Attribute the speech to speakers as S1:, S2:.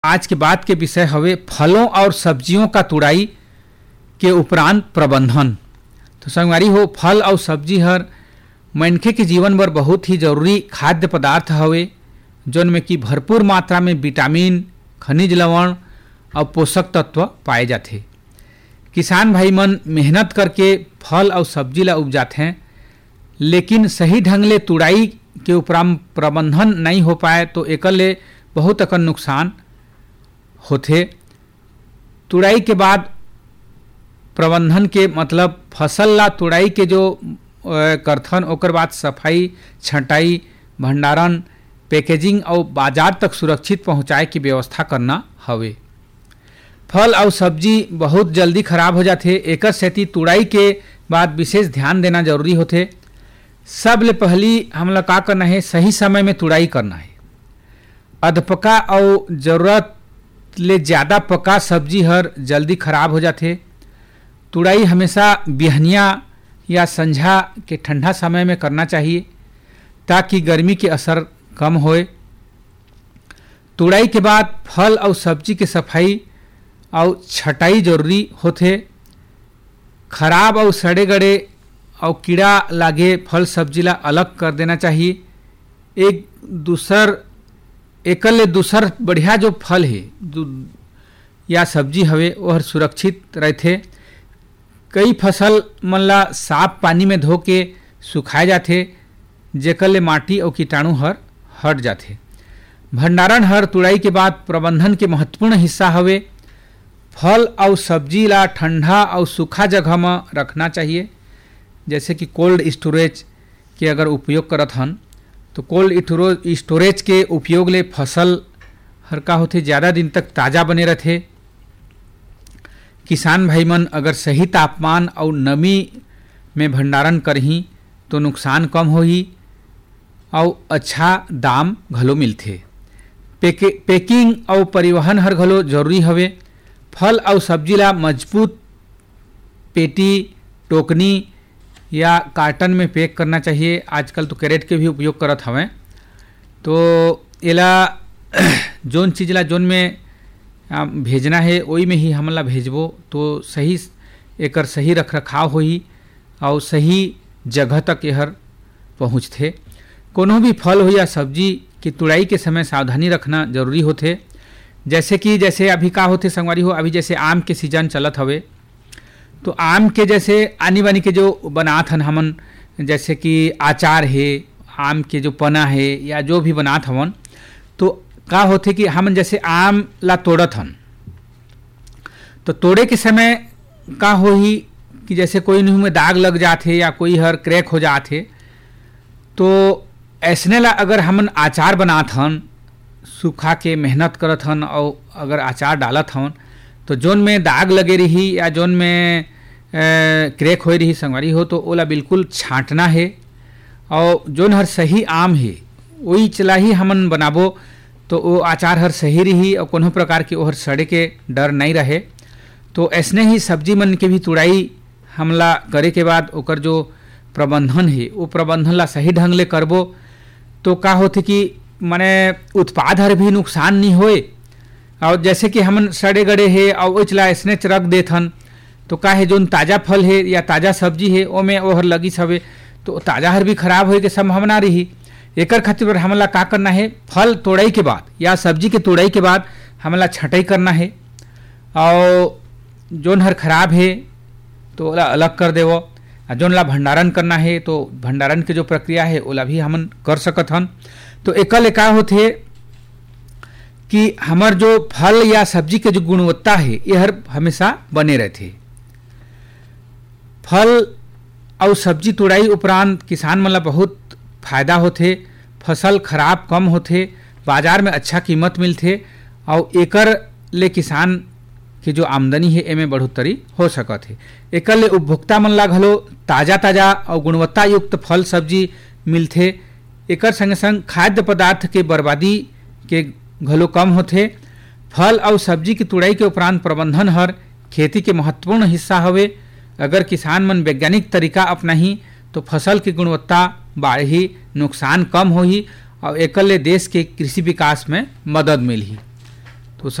S1: आज के बाद के विषय हवे फलों और सब्जियों का तुड़ाई के उपरांत प्रबंधन। तो संगवारी हो, फल और सब्जी हर मनखे के जीवन बर बहुत ही जरूरी खाद्य पदार्थ हवे, जोन में कि भरपूर मात्रा में विटामिन, खनिज लवण और पोषक तत्व पाए जाते। किसान भाई मन मेहनत करके फल और सब्जी ला उपजाते हैं, लेकिन सही ढंग ले तुड़ाई के उपरांत प्रबंधन नहीं हो पाए तो एकर ले बहुत अकन नुकसान होथे। तुड़ाई के बाद प्रबंधन के मतलब फसल ला तुड़ाई के जो करथन ओकर बाद सफाई, छंटाई, भंडारण, पैकेजिंग और बाजार तक सुरक्षित पहुंचाए की व्यवस्था करना हवे। फल और सब्जी बहुत जल्दी खराब हो जाते, एकर सेती तुड़ाई के बाद विशेष ध्यान देना जरूरी होथे। सब ले पहली हमला का करना है, सही समय में तुड़ाई करना है। अधपका और जरूरत ले ज़्यादा पका सब्जी हर जल्दी खराब हो जाते। तुड़ाई हमेशा बिहनिया या संझा के ठंडा समय में करना चाहिए ताकि गर्मी के असर कम होए। तुड़ाई के बाद फल और सब्जी के सफाई और छटाई जरूरी होते। खराब और सड़े गड़े और कीड़ा लागे फल सब्जी ला अलग कर देना चाहिए। एकल ले दूसर बढ़िया जो फल है या सब्जी हवे वह सुरक्षित रहते। कई फसल मन ला साफ पानी में धो के सुखाए जाते, जेकर ले माटी और कीटाणु हर हट जाते। भंडारण हर तुड़ाई के बाद प्रबंधन के महत्वपूर्ण हिस्सा हवे। फल और सब्जी ला ठंडा और सूखा जगह में रखना चाहिए, जैसे कि कोल्ड स्टोरेज के अगर उपयोग करत हन तो कोल्ड स्टोरेज के उपयोग ले फसल हर का होते ज़्यादा दिन तक ताज़ा बने रहते। किसान भाई मन अगर सही तापमान और नमी में भंडारण करही तो नुकसान कम होही और अच्छा दाम घलो मिलते। पैकिंग और परिवहन हर घलो जरूरी हवे। फल और सब्जी ला मजबूत पेटी, टोकनी या कार्टन में पैक करना चाहिए। आजकल तो कैरेट के भी उपयोग करत हवें। तो एला जोन चीज़ ला जोन में भेजना है वही में ही हमला भेजबो तो सही एकर सही रख रखाव होही और सही जगह तक यहर पहुँचते। कोनो भी फल हो या सब्जी की तुड़ाई के समय सावधानी रखना जरूरी होते। जैसे अभी का होते संगवारी हो, अभी जैसे आम के सीजन चलत हवे तो आम के जैसे आनी बानी के जो बनात हन हमन, जैसे कि आचार है, आम के जो पना है या जो भी बनात हवन, तो का होते कि हमन जैसे आम ला तोड़त हन तो तोड़े के समय का होही कि जैसे कोई नुह में दाग लग जाते या कोई हर क्रैक हो जाते, तो ऐसने ला अगर हमन आचार बनात हन, सूखा के मेहनत करत हन और अगर आचार डालत हन तो जोन में दाग लगे रही या जोन में क्रैक हो रही संगवारी हो तो ओला बिल्कुल छांटना है और जोन हर सही आम है वही चला ही हमन बनाबो तो वो आचार हर सही रही और कोनो प्रकार के ओहर सड़े के डर नहीं रहे। तो ऐसने ही सब्जी मन के भी तुड़ाई हमला करे के बाद ओकर जो प्रबंधन है वो प्रबंधन ला सही ढंग ले करबो तो का होते कि माने उत्पाद हर भी नुकसान नहीं होए। और जैसे कि हमन सड़े गड़े है और वो चला ऐसने रख देथन तो का है जोन ताज़ा फल है या ताज़ा सब्जी है वो में ओहर लगी हवे तो ताज़ा हर भी खराब होए के संभावना रही। एकर खातिर हमला का करना है, फल तोड़ाई के बाद या सब्जी के तोड़ाई के बाद हमला छटाई करना है और जोन हर खराब है तो ओला अलग कर देवो। जोन ला भंडारण करना है तो भंडारण के जो प्रक्रिया है ओला भी हमन कर सकत हन। तो एकल का होते कि हमार जो फल या सब्जी के जो गुणवत्ता है ये हर हमेशा बने रहते। फल और सब्जी तुड़ाई उपरांत किसान मन ला बहुत फायदा होते। फसल खराब कम होते, बाजार में अच्छा कीमत मिलते और एकर ले किसान के जो आमदनी है एमे बढ़ोतरी हो सकत है। एकर ले उपभोक्ता मन ला घलो ताज़ा और गुणवत्ता युक्त फल सब्जी मिलते। एकर संग संग खाद्य पदार्थ के बर्बादी के घलो कम होते। फल और सब्जी की तुड़ाई के उपरांत प्रबंधन हर खेती के महत्वपूर्ण हिस्सा हवे। अगर किसान मन वैज्ञानिक तरीका अपनाही तो फसल की गुणवत्ता बढ़ही, नुकसान कम होही और एकल ले देश के कृषि विकास में मदद मिलही।